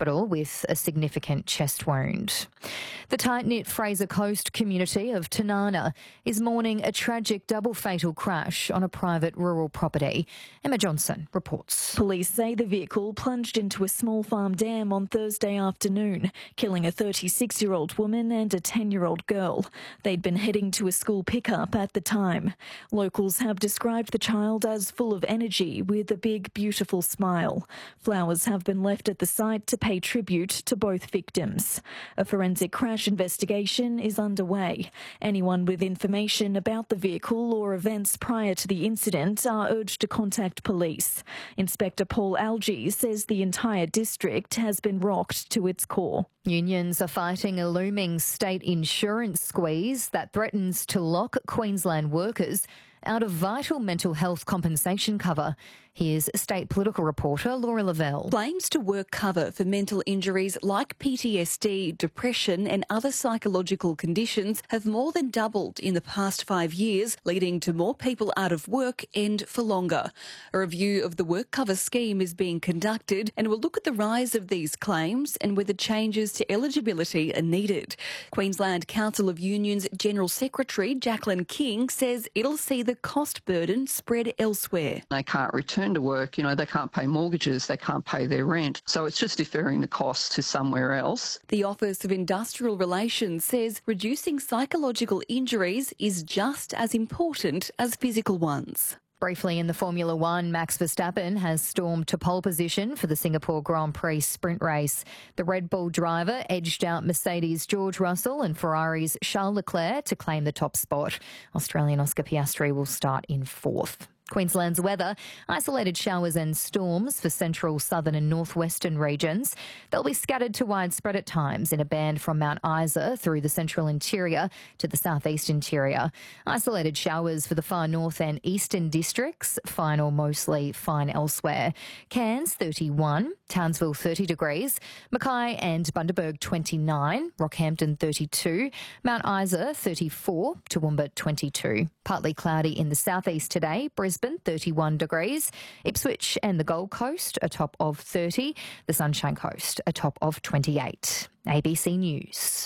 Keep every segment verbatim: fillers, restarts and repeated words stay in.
hospital with a significant chest wound. The tight-knit Fraser Coast community of Tanana is mourning a tragic double fatal crash on a private rural property. Emma Johnson reports. Police say the vehicle plunged into a small farm dam on Thursday afternoon, killing a thirty-six-year-old woman and a ten-year-old girl. They'd been heading to a school pickup at the time. Locals have described the child as full of energy with a big, beautiful smile. Flowers have been left at the site to pay tribute to both victims. A forensic crash investigation is underway. Anyone with information about the vehicle or events prior to the incident are urged to contact police. Inspector Paul Algie says the entire district has been rocked to its core. Unions are fighting a looming state insurance squeeze that threatens to lock Queensland workers out of vital mental health compensation cover. Here's state political reporter Laura Lavelle. Claims to work cover for mental injuries like P T S D, depression and other psychological conditions have more than doubled in the past five years, leading to more people out of work and for longer. A review of the work cover scheme is being conducted and will look at the rise of these claims and whether changes to eligibility are needed. Queensland Council of Unions General Secretary Jacqueline King says it'll see the cost burden spread elsewhere. They can't return to work, you know, they can't pay mortgages, they can't pay their rent. So it's just deferring the costs to somewhere else. The Office of Industrial Relations says reducing psychological injuries is just as important as physical ones. Briefly in the Formula One, Max Verstappen has stormed to pole position for the Singapore Grand Prix sprint race. The Red Bull driver edged out Mercedes' George Russell and Ferrari's Charles Leclerc to claim the top spot. Australian Oscar Piastri will start in fourth. Queensland's weather, isolated showers and storms for central, southern and northwestern regions. They'll be scattered to widespread at times in a band from Mount Isa through the central interior to the southeast interior. Isolated showers for the far north and eastern districts, fine or mostly fine elsewhere. Cairns thirty-one, Townsville thirty degrees, Mackay and Bundaberg twenty-nine, Rockhampton thirty-two, Mount Isa thirty-four, Toowoomba twenty-two. Partly cloudy in the southeast today, Brisbane thirty-one degrees, Ipswich and the Gold Coast a top of thirty, the Sunshine Coast a top of twenty-eight. A B C News.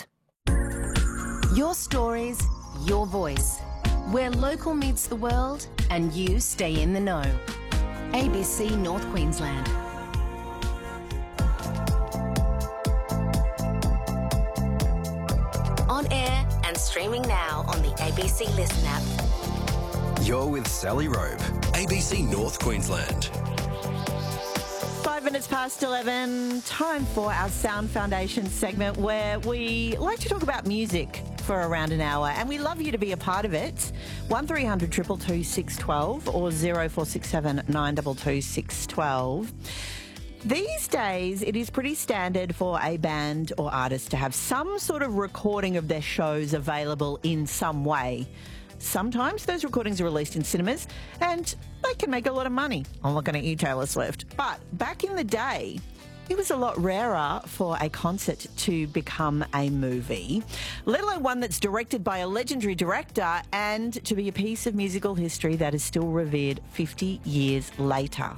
Your stories, your voice. Where local meets the world and you stay in the know. A B C North Queensland. On air and streaming now on the A B C Listen app. You're with Sally Robe, A B C North Queensland. Five minutes past eleven, time for our Sound Foundation segment where we like to talk about music for around an hour and we love you to be a part of it. one three hundred two two two six one two or zero four six seven nine two two six one two. These days, it is pretty standard for a band or artist to have some sort of recording of their shows available in some way. Sometimes those recordings are released in cinemas and they can make a lot of money. I'm looking at you, Taylor Swift. But back in the day, it was a lot rarer for a concert to become a movie, let alone one that's directed by a legendary director and to be a piece of musical history that is still revered fifty years later.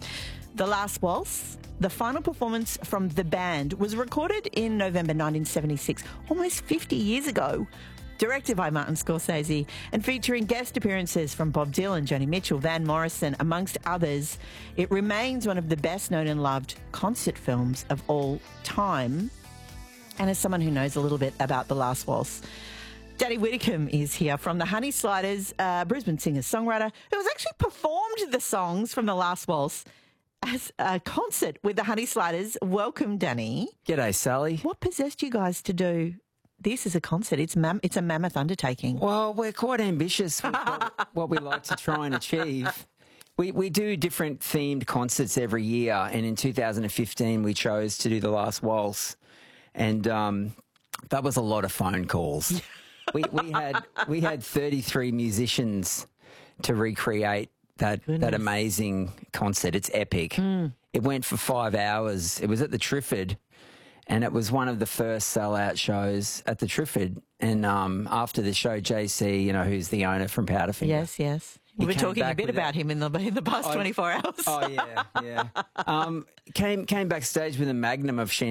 The Last Waltz, the final performance from the band, was recorded in November nineteen seventy-six, almost fifty years ago. Directed by Martin Scorsese and featuring guest appearances from Bob Dylan, Joni Mitchell, Van Morrison, amongst others, it remains one of the best known and loved concert films of all time. And as someone who knows a little bit about The Last Waltz, Danny Whitcomb is here from the Honey Sliders, a Brisbane singer-songwriter who has actually performed the songs from The Last Waltz as a concert with the Honey Sliders. Welcome, Danny. G'day, Sally. What possessed you guys to do this is a concert? It's mam- it's a mammoth undertaking. Well, we're quite ambitious with what, what we like to try and achieve. We we do different themed concerts every year, and in two thousand fifteen we chose to do The Last Waltz, and um, that was a lot of phone calls. we we had we had thirty-three musicians to recreate that Goodness. that amazing concert. It's epic. Mm. It went for five hours. It was at the Triffid. And it was one of the first sellout shows at the Triffid. And um, after the show, J C, you know, who's the owner from Powderfinger. Yes, yes. We've been talking a bit about it. him in the in the past oh, twenty-four hours. Oh, yeah, yeah. um, came, came backstage with a magnum of champagne.